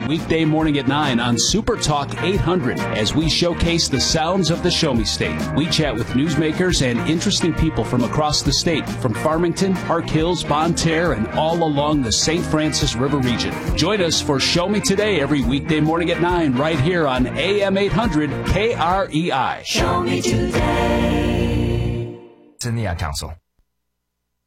weekday morning at 9 on Super Talk 800 as we showcase the sounds of the Show Me State. We chat with newsmakers and interesting people from across the state, from Farmington, Park Hills, Bonne Terre, and all along the St. Francis River region. Join us for Show Me Today every weekday morning at 9 right here on AM 800 KREI. Show Me Today. Senior Council.